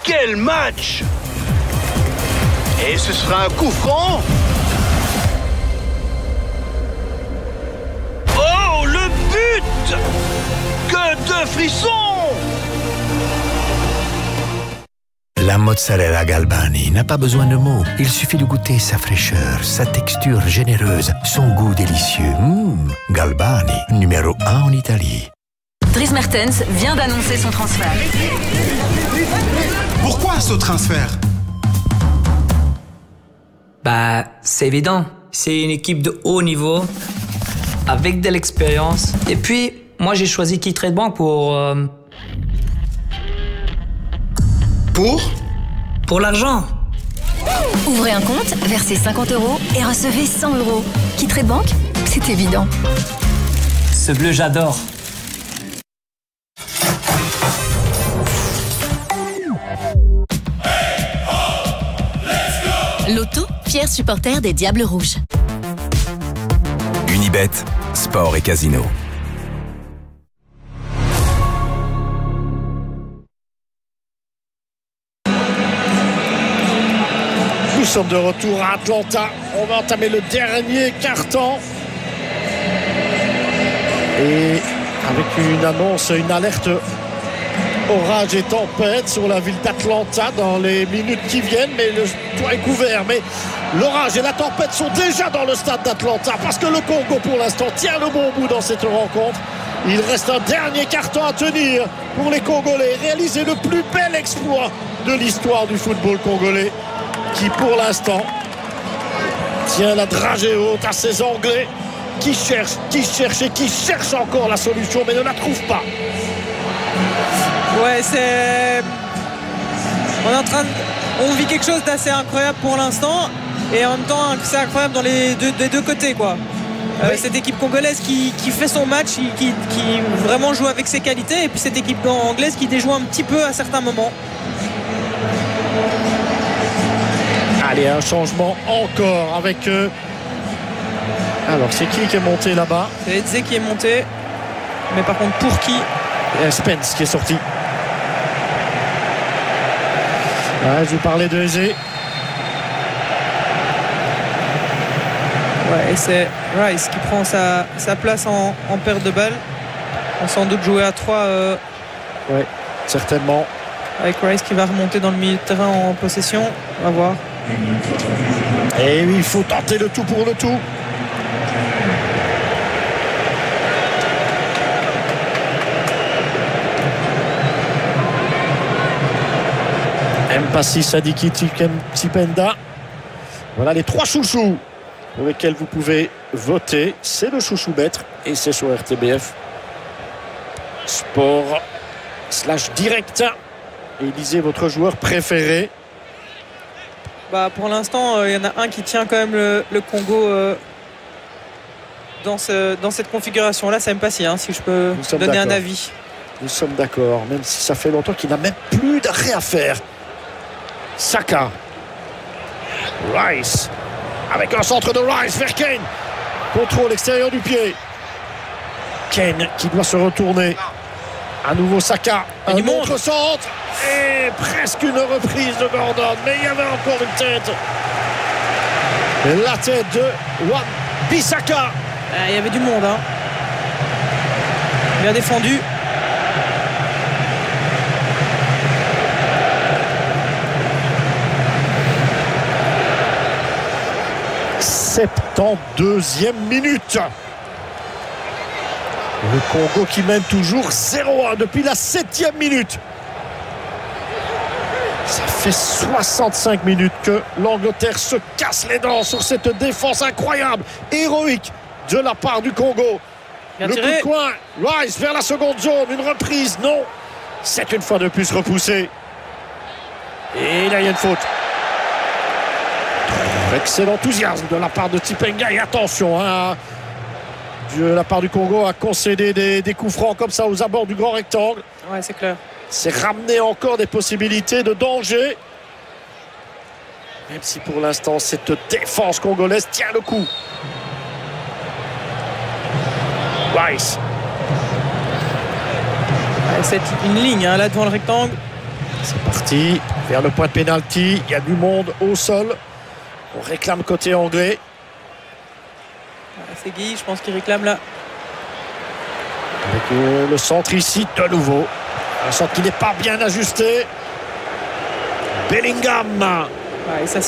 quel match! Et ce sera un coup franc. Oh, le but! Que de frissons! La mozzarella Galbani n'a pas besoin de mots. Il suffit de goûter sa fraîcheur, sa texture généreuse, son goût délicieux. Galbani, numéro 1 en Italie. Dries Mertens vient d'annoncer son transfert. Pourquoi ce transfert? C'est évident. C'est une équipe de haut niveau, avec de l'expérience. Et puis, moi, j'ai choisi Trade Bank pour l'argent. Ouvrez un compte, versez 50 € et recevez 100 €. Trade Bank, c'est évident. Ce bleu, j'adore. Loto, fier supporter des Diables Rouges. Unibet, sport et casino. Nous sommes de retour à Atlanta. On va entamer le dernier quart-temps. Et avec une annonce, une alerte orage et tempête sur la ville d'Atlanta dans les minutes qui viennent. Mais le toit est couvert. Mais l'orage et la tempête sont déjà dans le stade d'Atlanta parce que le Congo, pour l'instant, tient le bon bout dans cette rencontre. Il reste un dernier quart-temps à tenir pour les Congolais. Réaliser le plus bel exploit de l'histoire du football congolais, qui pour l'instant tient la dragée haute à ces Anglais qui cherchent et qui cherchent encore la solution mais ne la trouvent pas. Ouais, on vit quelque chose d'assez incroyable pour l'instant et en même temps c'est incroyable dans les deux côtés quoi. Oui. Cette équipe congolaise qui fait son match, qui vraiment joue avec ses qualités, et puis cette équipe anglaise qui déjoue un petit peu à certains moments. Allez, un changement encore avec alors c'est qui est monté là-bas? C'est Eze qui est monté, mais par contre pour qui? Spence qui est sorti. Ouais, je vous parlais de Eze. Ouais, et c'est Rice qui prend sa place en perte de balle. On sans doute jouer à 3. Ouais, certainement. Avec Rice qui va remonter dans le milieu de terrain en possession. On va voir. Et oui, il faut tenter le tout pour le tout. Mpassi, Sadiki, Tipenda. Voilà les 3 chouchous pour lesquels vous pouvez voter. C'est le chouchou maître et c'est sur RTBF Sport /direct. Et lisez votre joueur préféré. Pour l'instant, il y en a un qui tient quand même le Congo dans cette configuration-là. C'est Mpassi, si je peux donner un avis. Nous sommes d'accord, même si ça fait longtemps qu'il n'a même plus d'arrêt à faire. Saka. Rice. Avec un centre de Rice vers Kane. Contrôle extérieur du pied. Kane qui doit se retourner. À nouveau Saka. Un autre centre. Et presque une reprise de Gordon. Mais il y avait encore une tête. La tête de Wan-Bissaka. Il y avait du monde. Bien défendu. Deuxième minute. Le Congo qui mène toujours 0-1 depuis la 7e minute. Ça fait 65 minutes que l'Angleterre se casse les dents sur cette défense incroyable, héroïque de la part du Congo. Bien le tiré. coup de coin, Rice vers la seconde zone, une reprise, non. C'est une fois de plus repoussé. Et là il y a une faute. Excellent enthousiasme de la part de Tipenga et attention de la part du Congo à concéder des coups francs comme ça aux abords du grand rectangle. Ouais, c'est clair. C'est ramener encore des possibilités de danger, même si pour l'instant cette défense congolaise tient le coup. Rice. Ouais, c'est une ligne là devant le rectangle. C'est parti vers le point de pénalty. Il y a du monde au sol. On réclame côté anglais. C'est Guy, je pense qu'il réclame là. Avec le centre ici de nouveau. Un centre qui n'est pas bien ajusté. Bellingham. Ouais, et ça